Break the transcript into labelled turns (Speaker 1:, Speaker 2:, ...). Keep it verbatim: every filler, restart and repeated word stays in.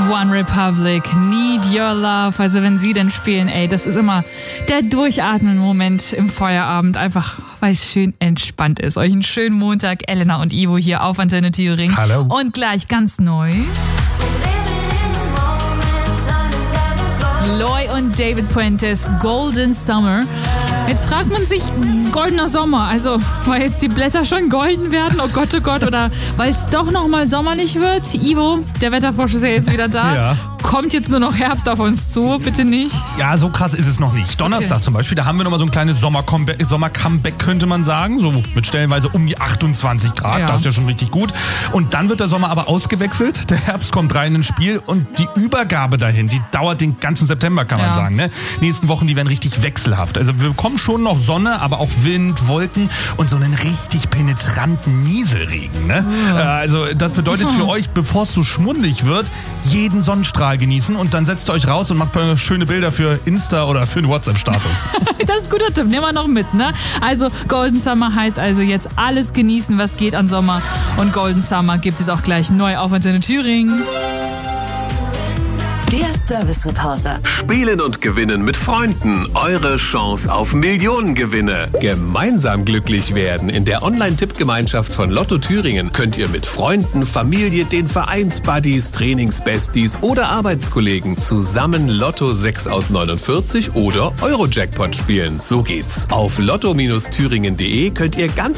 Speaker 1: One Republic, Need Your Love. Also wenn sie denn spielen, ey, das ist immer der Durchatmen-Moment im Feierabend. Einfach, weil es schön entspannt ist. Euch einen schönen Montag. Elena und Ivo hier auf Antenne Thüringen.
Speaker 2: Hallo.
Speaker 1: Und gleich ganz neu. Loy und David Puentes, Golden Summer. Jetzt fragt man sich, goldener Sommer, also weil jetzt die Blätter schon golden werden, oh Gott, oh Gott, oder weil es doch nochmal sommerlich wird. Ivo, der Wetterfrosch ist ja jetzt wieder da.
Speaker 2: Ja.
Speaker 1: Kommt jetzt nur noch Herbst auf uns zu, bitte nicht.
Speaker 2: Ja, so krass ist es noch nicht. Donnerstag
Speaker 1: Okay.
Speaker 2: zum Beispiel, da haben wir nochmal so ein kleines Sommer-Comeback, Sommer-Comeback, könnte man sagen. So mit stellenweise um die achtundzwanzig Grad,
Speaker 1: Ja.
Speaker 2: das ist ja schon richtig gut. Und dann wird der Sommer aber ausgewechselt, der Herbst kommt rein ins Spiel und die Übergabe dahin, die dauert den ganzen September, kann man
Speaker 1: Ja.
Speaker 2: sagen. Ne? Nächsten Wochen, die werden richtig wechselhaft. Also wir bekommen schon noch Sonne, aber auch Wind, Wolken und so einen richtig penetranten Nieselregen. Ne? Äh, Also das bedeutet für euch, bevor es so schmuddelig wird, jeden Sonnenstrahl genießen und dann setzt ihr euch raus und macht mal schöne Bilder für Insta oder für einen WhatsApp-Status.
Speaker 1: Das ist ein guter Tipp, nehmen wir noch mit, ne? Also Golden Summer heißt also jetzt alles genießen, was geht an Sommer. Und Golden Summer gibt es auch gleich neu auf Antenne Thüringen.
Speaker 3: Der Service Reporter.
Speaker 4: Spielen und gewinnen mit Freunden. Eure Chance auf Millionengewinne. Gemeinsam glücklich werden. In der Online-Tippgemeinschaft von Lotto Thüringen könnt ihr mit Freunden, Familie, den Vereinsbuddies, Trainingsbesties oder Arbeitskollegen zusammen Lotto sechs aus neunundvierzig oder Euro-Jackpot spielen. So geht's. Auf lotto Bindestrich thüringen punkt de könnt ihr ganz